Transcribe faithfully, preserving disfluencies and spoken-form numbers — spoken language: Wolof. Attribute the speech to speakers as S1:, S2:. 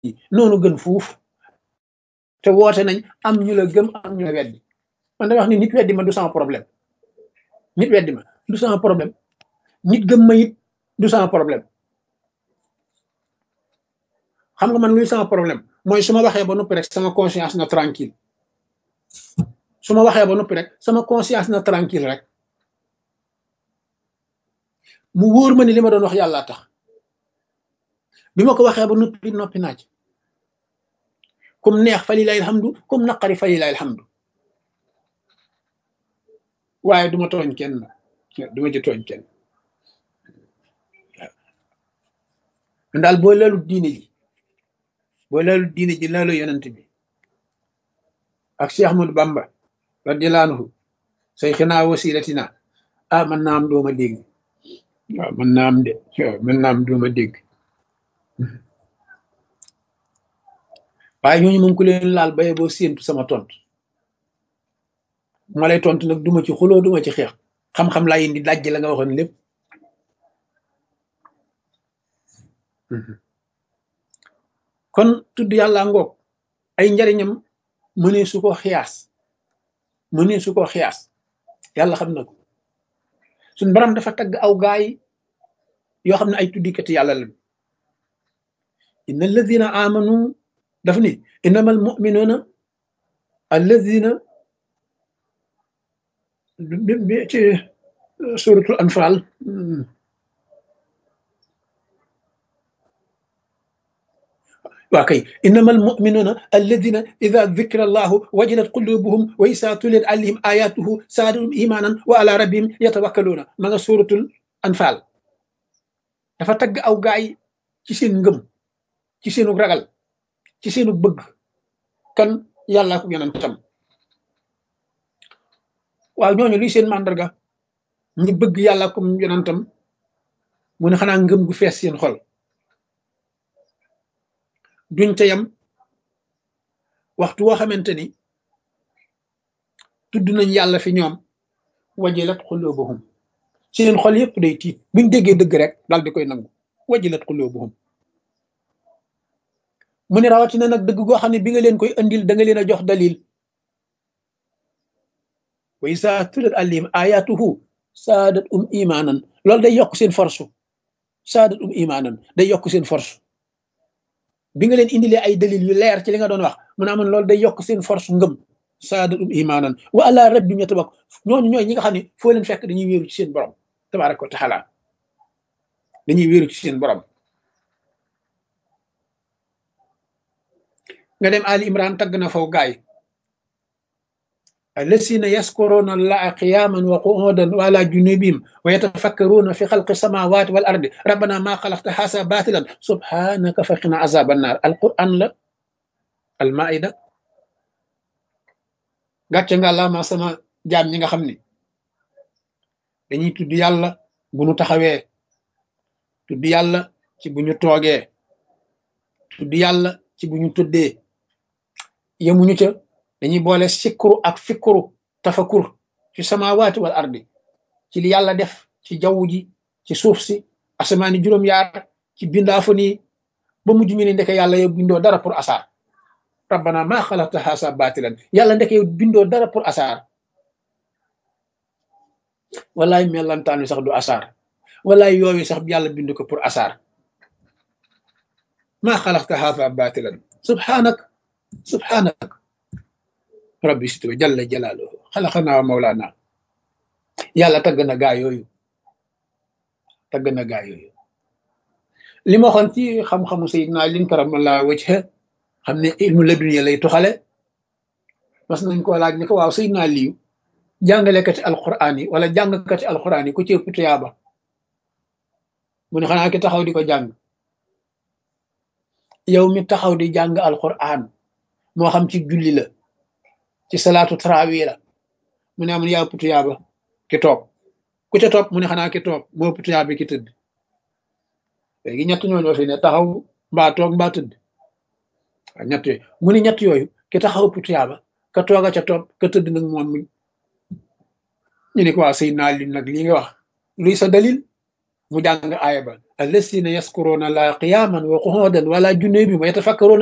S1: noonu gën fuuf te woote nañ am ñu la gëm am ñu la weddi man da wax ni nit weddi ma du sama problème nit weddi ma du sama problème nit gëm ma it du sama problème xam nga man luy sama problème mooy su ma waxee ba noppi rek sama conscience na tranquille su ma waxee ba noppi rek sama conscience na tranquille rek mu wóor ma ni li ma doon wax yàlla tax bi ma ko waxee ba noppi noppi naaj comme neex fa lilahi alhamdu comme naqari fa lilahi alhamdu waaye duma tooñ kenn duma ci tooñ kenn man daal boo leelu diine ji boo leelu diine ji leelu yonent bi ak Cheikh Ahmadou Bamba radiyallahu anhu sayxinaa wasilatina ah man naa am dooma dégg waaw man naa am de man naa am dooma dégg waaye ñooñu moom ku leen laal baye boo séentu sama tontu ma lay tontu nag duma ci xuloo duma ci xeex xam-xam laa indi dajj la nga waxoon lépp kon tudd yàlla ngoog ay njariñam mënee su ko xiyaas mënee su ko xiyaas yàlla xam na ko suñ borom dafa tagg aw gaay yoo xam ne ay tuddikati yàlla lañu inna alladina amanu daf ni innamal mu'minuna alladina bi ci suratul anfal waa kay innamal mu'minuna alladina ida dhukira allahu wajilat qulubuhum wa isa tuliyat alayhim ayatuhu zaadathum imanan wa ala rabbihim yatawakkaluna ma nga suratul anfal dafa tagg aw gaay ci seen ngëm ci seenu ragal ci seenu bëgg kan yàlla ko yonentam waaw ñooñu luy seen màndarga ñi bëgg yàlla ko yonentam mu ne xanaa ngëm gu fees seen xol duñ ca yam waxtu woo xamante ni tudd nañ yàlla fi ñoom wajilat qulubuhum seen xol yëpp day tiit buñ déggee dëgg rek daal di koy nangu wajilat qulubuhum mu ne rawatina nag dëgg goo xam ne bi nga leen koy andil da nga leen a jox dalil wa isa tulat alayhim ayatuhu saadat um imanan loolu day yokk seen force saadat um imanan day yokk seen force bi nga leen indilee ay dalil yu leer ci li nga doon wax mu ne amoon loolu day yokk seen force ngëm saadat um imanan wa ala rabbihim yatawakkal ñooñu ñooy ñi nga xam ne foo leen fekk dañuy wéeru ci seen borom tabaraka wa taala dañuy wéeru ci seen borom nga dem Ali Imran tagg na faw gaay allasina yaskuruna allaha qiyaman wa qu'udan wa ala junubihim wa yatafakkaruna fi khalqi samawati wal ardi rabbana ma khalaqta hadha batilan subhanaka faqina azaban nar alquran la almaida gàcce nga la ma sama jaam ñi nga xam ni dañuy tudd yàlla bu ñu taxawee tudd yàlla ci bu ñu toogee tudd yàlla ci bu ñu tuddee yemuñu ca dañuy boole sikkuru ak fikkuru tafakur fi samawati wal ardi ci li yàlla def ci jaww ji ci suuf si asamaani juróom-yaar ci bindaafu nii ba mujj ñu ne ndeke yàlla yow bindoo dara pour asaar rabbana ma xalaqta haza batilan yàlla ndeke yow bindoo dara pour asaar wallaay melantaan wi sax du asaar wallaay yooyu sax yàlla bind ko pour asaar ma xalaqta haza batilan subhanak subhanak rabbi situ jalla jalaaluhu xalaqana wa mawlana yàlla tagg na gaa yooyu tagg na gaa yooyu li ma waxoon ci xam-xamu sayyidina Ali karamallahu wajha xam ne ilmu ladunya lay tuxale mas nañ ko laaj ni ko waaw sayyidina Ali jàngalekati alquran yi wala jàngkati alquran yi ku ci ëpp tuyaaba mu ne xanaa ki taxaw di ko jàng yow mi taxaw di jàng alquran moo xam ci julli la ci salaatu tarawih la mu ne am yaa ëpp tuyaaba ki toog ku ca topp mu ne xanaa ki toog moo ëpp tuyaaba ki tëdd léegi ñett ñooñu fi ne taxaw mbaa toog mbaa tëdd waaw ñett yooyu mu ne ñett yooyu ki taxaw ëpp tuyaaba ka tooga ca topp ka tëdd nag moom mi ñu ne ko waa Seydina Ali nag lii nga wax luy sa dalil mu jàng aaya ba allasina yaskuruna la qiyaman wa qu'udan wala junubi wa yatafakkaruna